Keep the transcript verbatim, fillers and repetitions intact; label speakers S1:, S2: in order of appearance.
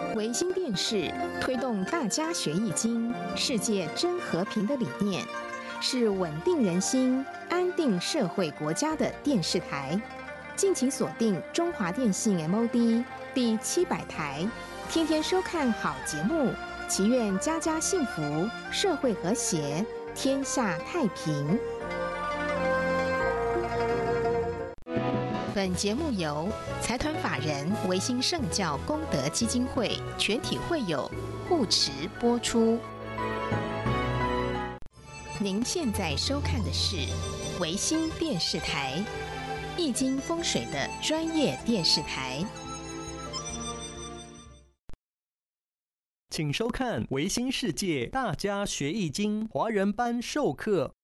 S1: 维新电视推动大家学易经、世界真和平的理念，是稳定人心、安定社会国家的电视台。敬请锁定中华电信 M O D 第七百台，天天收看好节目，祈愿家家幸福，社会和谐，天下太平。本节目由财团法人维新圣教功德基金会全体会友护持播出。您现在收看的是维新电视台，易经风水的专业电视台。
S2: 请收看维新世界大家学易经华人班授课。